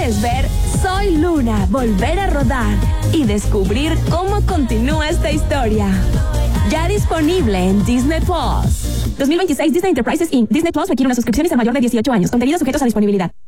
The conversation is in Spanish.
¿Quieres ver Soy Luna volver a rodar y descubrir cómo continúa esta historia? Ya disponible en Disney Plus. 2026 Disney Enterprises Inc. Disney Plus requiere una suscripción y ser mayor de 18 años. Contenidos sujetos a disponibilidad.